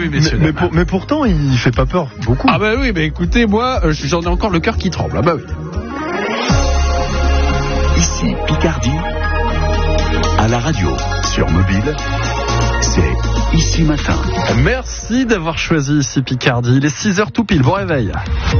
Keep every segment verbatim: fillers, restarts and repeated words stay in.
oui, messieurs. Mais, mais, pour, mais pourtant, il fait pas peur beaucoup. Ah bah oui, bah écoutez, moi, j'en ai encore le cœur qui tremble. Ah bah oui. Ici Picardie, à la radio, sur mobile, c'est Ici Matin. Merci d'avoir choisi Ici Picardie. Il est six heures tout pile, bon réveil.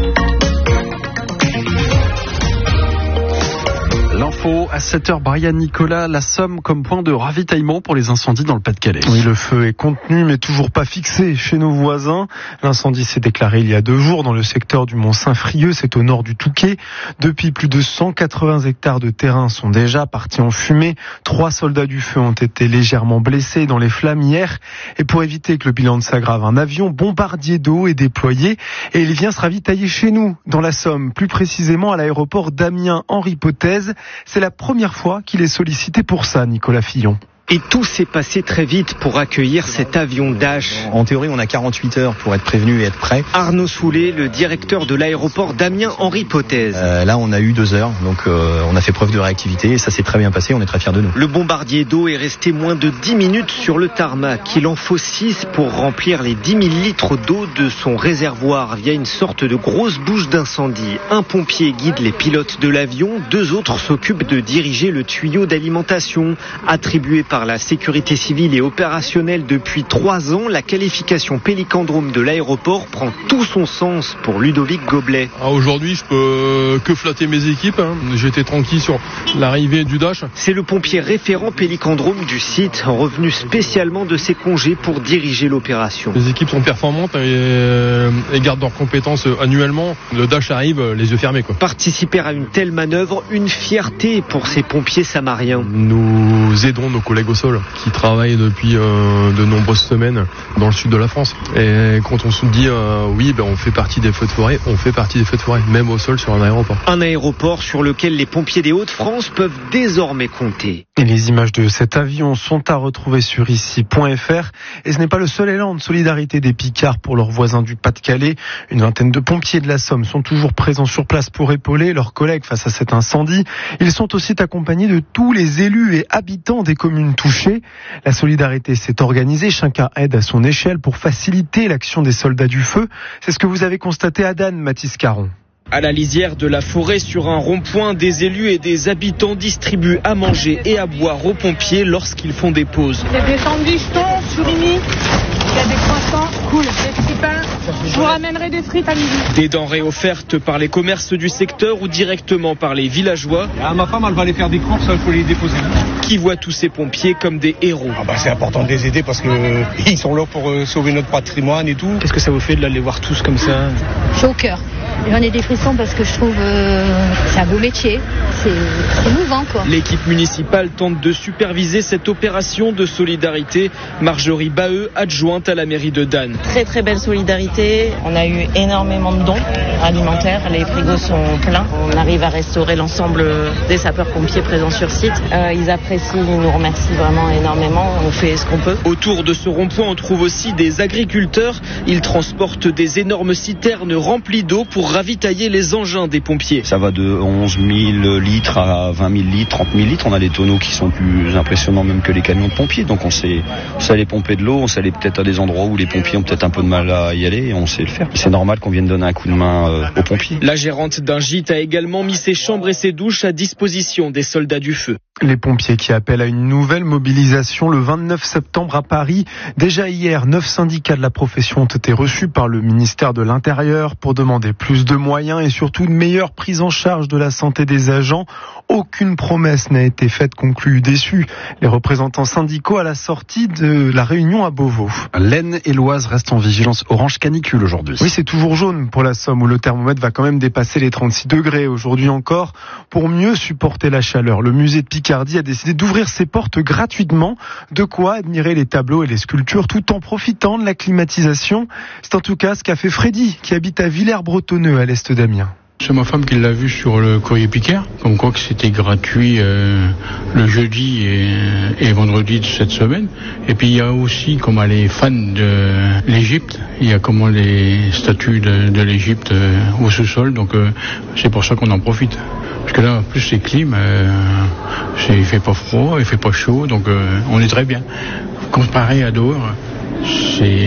L'info à sept heures, Brian Nicolas, la Somme comme point de ravitaillement pour les incendies dans le Pas-de-Calais. Oui, le feu est contenu mais toujours pas fixé chez nos voisins. L'incendie s'est déclaré il y a deux jours dans le secteur du Mont-Saint-Frieux, c'est au nord du Touquet. Depuis, plus de cent quatre-vingts hectares de terrain sont déjà partis en fumée. Trois soldats du feu ont été légèrement blessés dans les flammes hier. Et pour éviter que le bilan ne s'aggrave, un avion bombardier d'eau est déployé et il vient se ravitailler chez nous, dans la Somme, plus précisément à l'aéroport d'Amiens-Henri Potez. C'est la première fois qu'il est sollicité pour ça, Nicolas Fillon. Et tout s'est passé très vite pour accueillir cet avion Dash. En théorie, on a quarante-huit heures pour être prévenu et être prêt. Arnaud Soulet, le directeur de l'aéroport d'Amiens-Henri Potez. Euh, là, on a eu deux heures, donc euh, on a fait preuve de réactivité et ça s'est très bien passé, on est très fiers de nous. Le bombardier d'eau est resté moins de dix minutes sur le tarmac. Il en faut six pour remplir les dix mille litres d'eau de son réservoir via une sorte de grosse bouche d'incendie. Un pompier guide les pilotes de l'avion, deux autres s'occupent de diriger le tuyau d'alimentation attribué par la sécurité civile et opérationnelle depuis trois ans. La qualification Pélicandrome de l'aéroport prend tout son sens pour Ludovic Goblet. Ah, aujourd'hui, je peux que flatter mes équipes. Hein. J'étais tranquille sur l'arrivée du Dash. C'est le pompier référent Pélicandrome du site, revenu spécialement de ses congés pour diriger l'opération. Les équipes sont performantes et, et gardent leurs compétences annuellement. Le Dash arrive les yeux fermés, quoi. Participer à une telle manœuvre, une fierté pour ces pompiers samariens. Nous aidons nos collègues au sol qui travaillent depuis euh, de nombreuses semaines dans le sud de la France. Et quand on se dit euh, oui, ben on fait partie des feux de forêt, on fait partie des feux de forêt, même au sol sur un aéroport. Un aéroport sur lequel les pompiers des Hauts-de-France peuvent désormais compter. Et les images de cet avion sont à retrouver sur ici point f r. Et ce n'est pas le seul élan de solidarité des Picards pour leurs voisins du Pas-de-Calais. Une vingtaine de pompiers de la Somme sont toujours présents sur place pour épauler leurs collègues face à cet incendie. Ils sont aussi accompagnés de tous les élus et habitants des communes touchées. La solidarité s'est organisée, chacun aide à son échelle pour faciliter l'action des soldats du feu. C'est ce que vous avez constaté à Dan, Mathis Caron. À la lisière de la forêt, sur un rond-point, des élus et des habitants distribuent à manger et à boire aux pompiers lorsqu'ils font des pauses. Il y a des sandwichs thon, surimi, il y a des croissants, cool, des petits pains. Je vous ramènerai des frites à midi. Des denrées offertes par les commerces du secteur ou directement par les villageois. Ah, ma femme, elle va aller faire des courses, il faut les déposer. Qui voient tous ces pompiers comme des héros. Ah bah, c'est important de les aider parce qu'ils sont là pour euh, sauver notre patrimoine et tout. Qu'est-ce que ça vous fait de les voir tous comme ça? J'ai au cœur. J'en ai des frissons parce que je trouve euh, c'est un beau métier, c'est, c'est émouvant quoi. L'équipe municipale tente de superviser cette opération de solidarité. Marjorie Baheux, adjointe à la mairie de Dan. Très très belle solidarité, on a eu énormément de dons alimentaires, les frigos sont pleins. On arrive à restaurer l'ensemble des sapeurs-pompiers présents sur site. Euh, ils apprécient, ils nous remercient vraiment énormément, on fait ce qu'on peut. Autour de ce rond-point, on trouve aussi des agriculteurs. Ils transportent des énormes citernes remplies d'eau pour ravitailler les engins des pompiers. Ça va de onze mille litres à vingt mille litres, trente mille litres. On a des tonneaux qui sont plus impressionnants même que les camions de pompiers. Donc on sait, on sait aller pomper de l'eau, on sait aller peut-être à des endroits où les pompiers ont peut-être un peu de mal à y aller et on sait le faire. C'est normal qu'on vienne donner un coup de main euh, aux pompiers. La gérante d'un gîte a également mis ses chambres et ses douches à disposition des soldats du feu. Les pompiers qui appellent à une nouvelle mobilisation le vingt-neuf septembre à Paris. Déjà hier, neuf syndicats de la profession ont été reçus par le ministère de l'Intérieur pour demander plus de moyens et surtout une meilleure prise en charge de la santé des agents. Aucune promesse n'a été faite, conclut déçu les représentants syndicaux à la sortie de la réunion à Beauvau. L'Aisne et l'Oise restent en vigilance orange canicule aujourd'hui. Oui, c'est toujours jaune pour la Somme où le thermomètre va quand même dépasser les trente-six degrés aujourd'hui encore. Pour mieux supporter la chaleur, le musée de Picardie a décidé d'ouvrir ses portes gratuitement. De quoi admirer les tableaux et les sculptures tout en profitant de la climatisation. C'est en tout cas ce qu'a fait Freddy qui habite à Villers-Bretonneux à l'est d'Amiens. C'est ma femme qui l'a vu sur le courrier Picard, comme quoi que c'était gratuit euh, le jeudi et, et vendredi de cette semaine. Et puis il y a aussi, comme elle est fan de l'Égypte, il y a comment les statues de, de l'Égypte euh, au sous-sol, donc euh, c'est pour ça qu'on en profite. Parce que là, en plus, c'est clim, euh, c'est, il fait pas froid, il fait pas chaud, donc euh, on est très bien. Comparé à dehors, c'est